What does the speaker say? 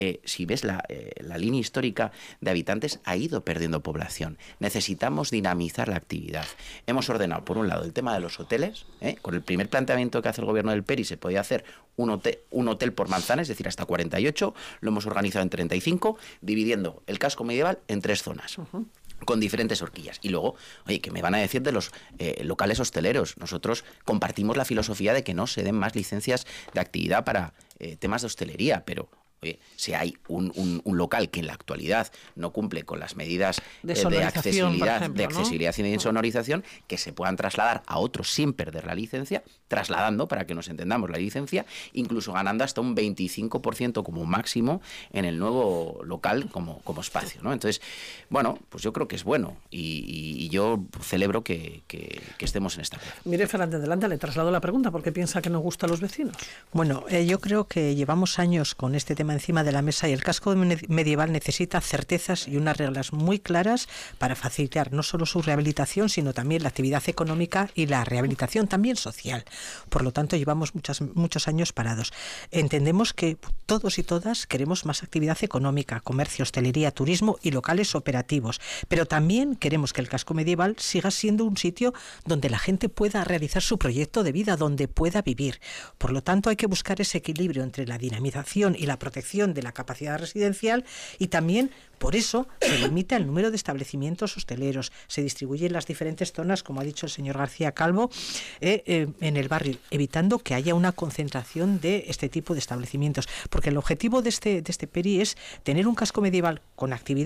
si ves la línea histórica de habitantes, ha ido perdiendo población. Necesitamos dinamizar la actividad. Hemos ordenado, por un lado, el tema de los hoteles. Con el primer planteamiento que hace el gobierno del PERI se podía hacer un hotel por manzana, es decir, hasta 48. Lo hemos organizado en 35, dividiendo el casco medieval en 3 zonas. Con diferentes horquillas. Y luego, oye, ¿qué me van a decir de los locales hosteleros? Nosotros compartimos la filosofía de que no se den más licencias de actividad para temas de hostelería, pero oye, si hay un local que en la actualidad no cumple con las medidas de accesibilidad, ejemplo, y de insonorización, que se puedan trasladar a otros sin perder la licencia, trasladando, para que nos entendamos, la licencia, incluso ganando hasta un 25% como máximo en el nuevo local como espacio, ¿no? Entonces, bueno, pues yo creo que es bueno y yo celebro que estemos en esta plaza. Mire, Fernández, adelante, le traslado la pregunta, ¿por qué piensa que nos gusta a los vecinos? Bueno, yo creo que llevamos años con este tema encima de la mesa y el casco medieval necesita certezas y unas reglas muy claras para facilitar no solo su rehabilitación, sino también la actividad económica y la rehabilitación también social. Por lo tanto, llevamos muchos años parados. Entendemos que todos y todas queremos más actividad económica, comercio, hostelería, turismo y locales operativos, pero también queremos que el casco medieval siga siendo un sitio donde la gente pueda realizar su proyecto de vida, donde pueda vivir. Por lo tanto, hay que buscar ese equilibrio entre la dinamización y la protección de la capacidad residencial y también por eso se limita el número de establecimientos hosteleros, se distribuye en las diferentes zonas, como ha dicho el señor García Calvo, en el barrio, evitando que haya una concentración de este tipo de establecimientos, porque el objetivo de este PERI es tener un casco medieval con actividad